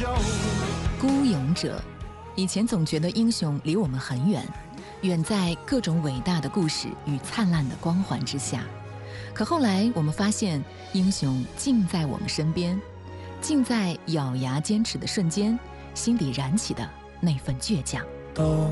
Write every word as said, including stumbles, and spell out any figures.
孤勇者，以前总觉得英雄离我们很远，远在各种伟大的故事与灿烂的光环之下。可后来我们发现，英雄近在我们身边，近在咬牙坚持的瞬间，心底燃起的那份倔强。